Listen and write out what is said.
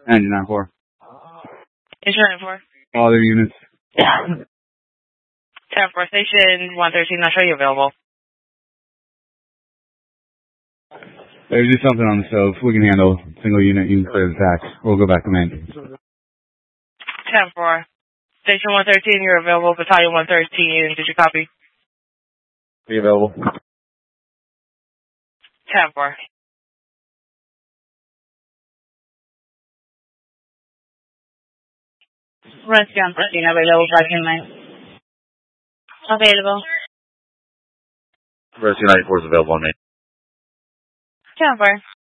Engine 9-4. Engine 9-4. All other units. 10-4, station 113, not sure you available. There's just something on the stove. We can handle single unit. You can clear the tax. We'll go back to main. 10-4. Station 113, you're available. Battalion 113, did you copy? Be available. 10-4. Rescue on 13, available, parking line. Available. Rescue 94 is available on main. 10-4.